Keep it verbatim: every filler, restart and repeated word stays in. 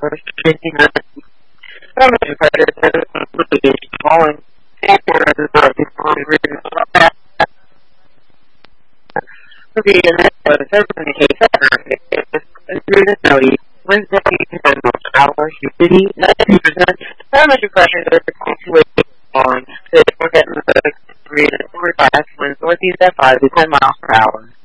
hours, fifteen minutes. Some of the credits are completely falling. And the part is only written about that. Okay, and that's what it says in the case of the study. Wednesday, most hours, humidity, ninety percent. Thermometer pressure is fluctuating on. Today, we're getting the three to four fast winds northeast at five to ten miles per hour.